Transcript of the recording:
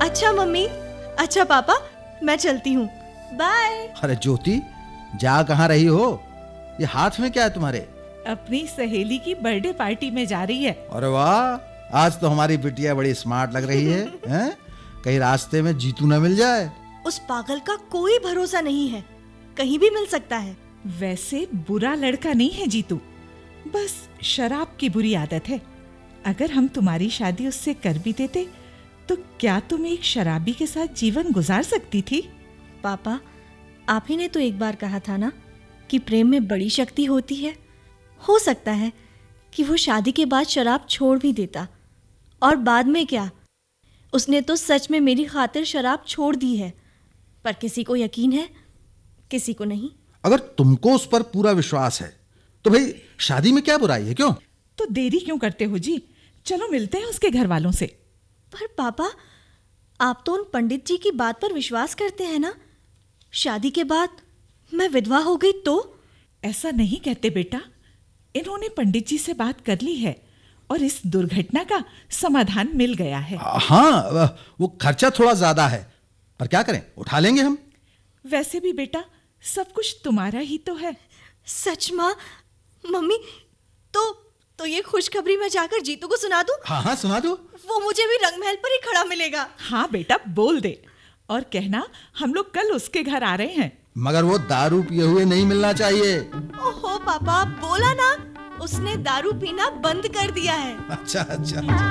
अच्छा मम्मी, अच्छा पापा, मैं चलती हूँ, बाय। अरे ज्योति, जा कहाँ रही हो? ये हाथ में क्या है तुम्हारे? अपनी सहेली की बर्थडे पार्टी में जा रही है। अरे वाह, आज तो हमारी बिटिया बड़ी स्मार्ट लग रही है, हैं? कहीं रास्ते में जीतू न मिल जाए। उस पागल का कोई भरोसा नहीं है, कहीं भी मिल सकता है। वैसे बुरा लड़का नहीं है जीतू, बस शराब की बुरी आदत है। अगर हम तुम्हारी शादी उससे कर भी देते तो क्या तुम एक शराबी के साथ जीवन गुजार सकती थी? पापा, आप ही ने तो एक बार कहा था ना कि प्रेम में बड़ी शक्ति होती है। हो सकता है कि वो शादी के बाद शराब छोड़ भी देता, और बाद में क्या, उसने तो सच में मेरी खातिर शराब छोड़ दी है। पर किसी को यकीन है, किसी को नहीं। अगर तुमको उस पर पूरा विश्वास है तो भाई शादी में क्या बुराई है, क्यों? तो देरी क्यों करते हो जी? चलो मिलते हैं उसके घर वालों से। पर पापा, आप तो उन पंडित जी की बात पर विश्वास करते हैं ना? शादी के बाद मैं विधवा हो गई तो? ऐसा नहीं कहते बेटा, इन्होंने पंडित जी से बात कर ली है और इस दुर्घटना का समाधान मिल गया है। हाँ, वो खर्चा थोड़ा ज्यादा है, पर क्या करें, उठा लेंगे हम। वैसे भी बेटा सब कुछ तुम्हारा ही तो है। सच माँ? मम्मी, तो ये खुशखबरी मैं जाकर जीतू को सुना दूं? हाँ हाँ, सुना दो। वो मुझे भी रंगमहल पर ही खड़ा मिलेगा। हाँ बेटा, बोल दे और कहना हम लोग कल उसके घर आ रहे हैं। मगर वो दारू पिए हुए नहीं मिलना चाहिए। ओहो पापा, बोला ना, उसने दारू पीना बंद कर दिया है। अच्छा अच्छा।